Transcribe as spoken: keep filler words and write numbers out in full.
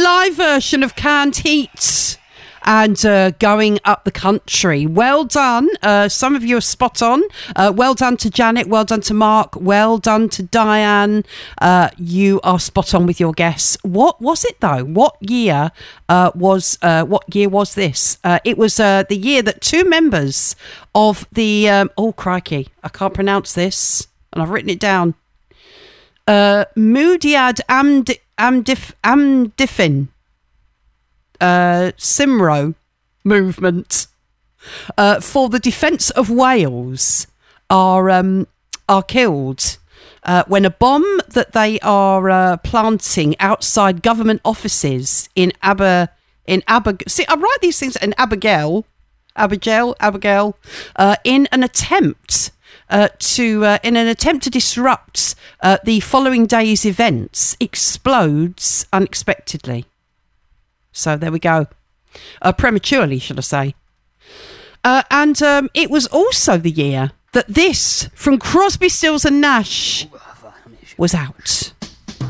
live version of Canned Heat and uh, Going Up the Country. Well done. Uh, some of you are spot on. Uh, well done to Janet. Well done to Mark. Well done to Diane. Uh, you are spot on with your guess. What was it though? What year uh, was uh, what year was this? Uh, it was uh, the year that two members of the um, oh crikey, I can't pronounce this, and I've written it down. Uh, Mudiad Amd Amdif Amdifin. Uh, Cymro movement uh, for the defence of Wales are um, are killed uh, when a bomb that they are uh, planting outside government offices in Aber in Aber. See, I write these things in Abigail, Abigail, Abigail, uh, in an attempt. Uh, to uh, in an attempt to disrupt uh, the following day's events, explodes unexpectedly. So there we go. Uh, prematurely, should I say. Uh, and um, it was also the year that this, from Crosby, Stills and Nash, was out.